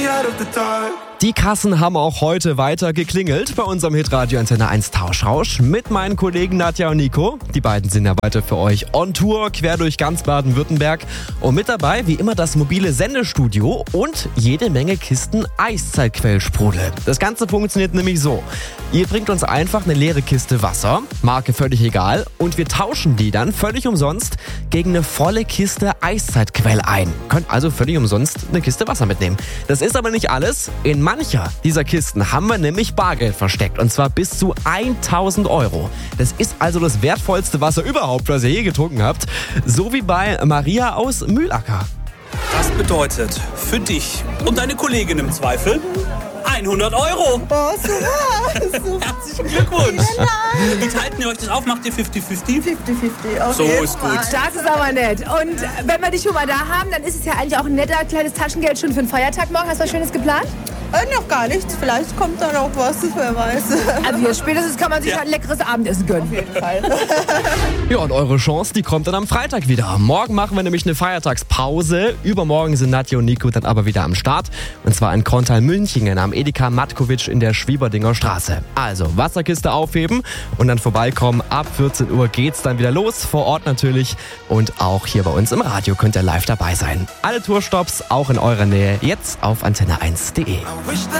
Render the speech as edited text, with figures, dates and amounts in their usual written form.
Die Kassen haben auch heute weiter geklingelt bei unserem Hitradio Antenne 1 Tauschrausch mit meinen Kollegen Nadja und Nico. Die beiden sind ja weiter für euch on Tour, quer durch ganz Baden-Württemberg. Und mit dabei, wie immer, das mobile Sendestudio und jede Menge Kisten Eiszeitquellsprudel. Das Ganze funktioniert nämlich so. Ihr bringt uns einfach eine leere Kiste Wasser, Marke völlig egal, und wir tauschen die dann völlig umsonst gegen eine volle Kiste Eiszeitquell ein. Könnt also völlig umsonst eine Kiste Wasser mitnehmen. Das ist aber nicht alles. In mancher dieser Kisten haben wir nämlich Bargeld versteckt, und zwar bis zu 1.000 €. Das ist also das wertvollste Wasser überhaupt, was ihr je getrunken habt. So wie bei Maria aus Mühlacker. Das bedeutet für dich und deine Kollegin im Zweifel 100 €. Oh, super. Herzlichen Glückwunsch. Wie teilt ihr euch das auf? Macht ihr 50-50? 50-50. Auf So jeden ist gut. Fall. Das ist aber nett. Und wenn wir dich schon mal da haben, dann ist es ja eigentlich auch ein netter kleines Taschengeld schon für den Feiertag morgen. Hast du was Schönes geplant? Noch gar nichts. Vielleicht kommt da noch was, wer weiß. Also hier spätestens kann man sich ein leckeres Abendessen gönnen. Auf jeden Fall. Ja, und eure Chance, die kommt dann am Freitag wieder. Morgen machen wir nämlich eine Feiertagspause. Übermorgen sind Nadja und Nico dann aber wieder am Start. Und zwar in Korntal-Münchingen am Edeka Matkovic in der Schwieberdinger Straße. Also Wasserkiste aufheben und dann vorbeikommen. Ab 14 Uhr geht's dann wieder los. Vor Ort natürlich. Und auch hier bei uns im Radio könnt ihr live dabei sein. Alle Tourstops auch in eurer Nähe jetzt auf antenne1.de.